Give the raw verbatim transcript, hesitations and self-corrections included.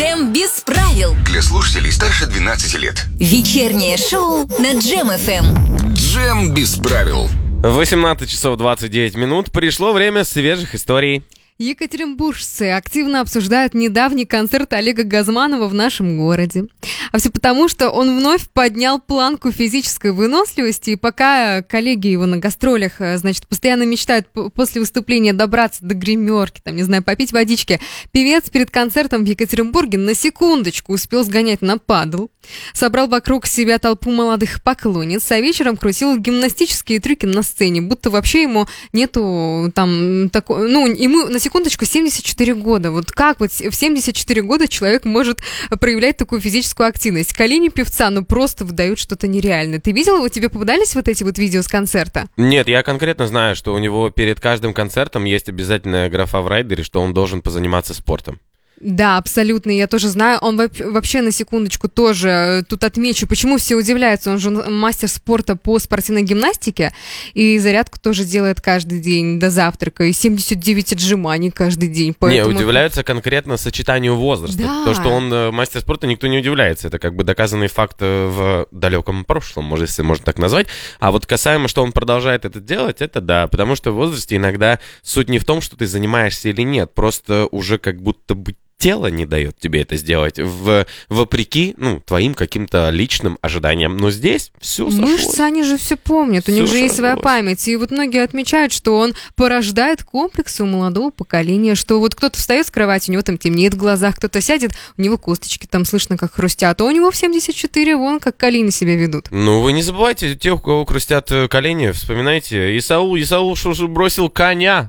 Джем без правил. Для слушателей старше двенадцати лет. Вечернее шоу на Джем эф эм. Джем без правил. восемнадцать часов двадцать девять минут. Пришло время свежих историй. Екатеринбуржцы активно обсуждают недавний концерт Олега Газманова в нашем городе. А все потому, что он вновь поднял планку физической выносливости, и пока коллеги его на гастролях, значит, постоянно мечтают после выступления добраться до гримерки, там, не знаю, попить водички, певец перед концертом в Екатеринбурге на секундочку успел сгонять на падл, собрал вокруг себя толпу молодых поклонниц, а вечером крутил гимнастические трюки на сцене, будто вообще ему нету там такой, ну, ему на секундочку семьдесят четыре года. Вот как вот в семьдесят четыре года человек может проявлять такую физическую активность? Колени певца, ну, просто выдают что-то нереальное. Ты видел, вот тебе попадались вот эти вот видео с концерта? Нет, я конкретно знаю, что у него перед каждым концертом есть обязательная графа в райдере, что он должен позаниматься спортом. Да, абсолютно, я тоже знаю. Он вообще, на секундочку, тоже тут отмечу, почему все удивляются. Он же мастер спорта по спортивной гимнастике, и зарядку тоже делает каждый день до завтрака, и семьдесят девять отжиманий каждый день. Поэтому... Не, удивляются конкретно сочетанию возраста. Да. То, что он мастер спорта, никто не удивляется. Это как бы доказанный факт в далеком прошлом, может, если можно так назвать. А вот касаемо, что он продолжает это делать, это да, потому что в возрасте иногда суть не в том, что ты занимаешься или нет, просто уже как будто бы тело не дает тебе это сделать, в, вопреки, ну, твоим каким-то личным ожиданиям. Но здесь все сошлось. Мышцы, они же все помнят, у Всё них же есть своя сошлось. память. И вот многие отмечают, что он порождает комплексы у молодого поколения, что вот кто-то встает с кровати, у него там темнеет в глазах, кто-то сядет, у него косточки там слышно, как хрустят, а у него в семьдесят четыре вон как колени себя ведут. Ну, вы не забывайте, те, у кого хрустят колени, вспоминайте, Исаул, Исаул что же бросил коня